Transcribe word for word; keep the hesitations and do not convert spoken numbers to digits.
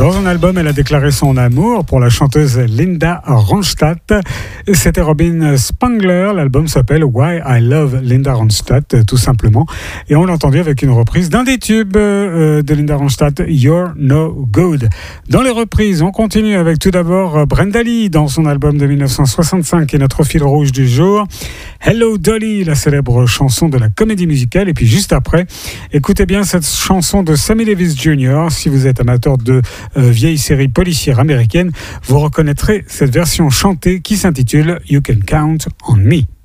Dans un album, elle a déclaré son amour pour la chanteuse Linda Ronstadt. C'était Robin Spangler. L'album s'appelle Why I Love Linda Ronstadt, tout simplement. Et on l'a entendu avec une reprise d'un des tubes euh, de Linda Ronstadt, You're No Good. Dans les reprises, on continue avec tout d'abord Brenda Lee dans son album de dix-neuf cent soixante-cinq qui est notre fil rouge du jour. Hello Dolly, la célèbre chanson de la comédie musicale. Et puis juste après, écoutez bien cette chanson de Sammy Davis junior Si vous êtes amateur de euh, vieilles séries policières américaines, vous reconnaîtrez cette version chantée qui s'intitule You Can Count on Me.